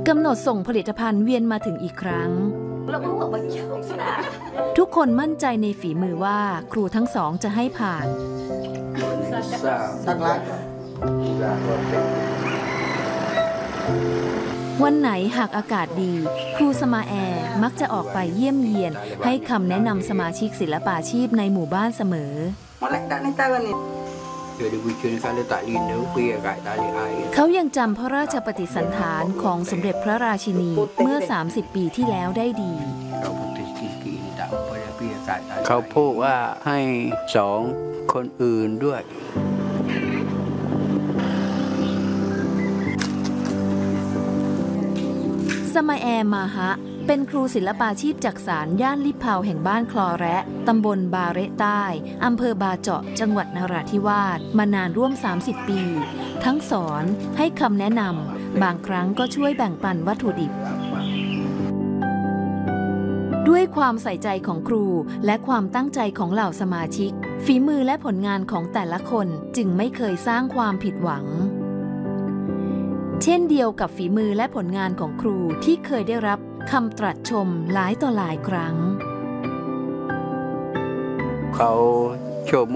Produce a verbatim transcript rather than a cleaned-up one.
กำหนดส่งผลิตภัณฑ์เวียนมาถึงอีกครั้งทุกคนมั่นใจในฝีมือว่าครูทั้งสองจะให้ผ่านวันไหนหากอากาศดีครูสมาแอร์มักจะออกไปเยี่ยมเยียนให้คำแนะนำสมาชิกศิลปาชีพในหมู่บ้านเสมอเขายังจำพระราชปฏิสันถานของสมเด็จพระราชินีเมื่อสามสิบปีที่แล้วได้ดีเขาพูดว่าให้สองคนอื่นด้วยสมาแอร์มาฮะเป็นครูศิลปาชีพจักสานย่านลิพาวแห่งบ้านคลอแระตำบลบาเระใต้อำเภอบาเจาะจังหวัดนราธิวาสมานานร่วมสามสิบปีทั้งสอนให้คำแนะนำบางครั้งก็ช่วยแบ่งปันวัตถุดิบด้วยความใส่ใจของครูและความตั้งใจของเหล่าสมาชิกฝีมือและผลงานของแต่ละคนจึงไม่เคยสร้างความผิดหวังเช่นเดียวกับฝีมือและผลงานของครูที่เคยได้รับคำตรัสชมหลายต่อหลายครั้งเขาชม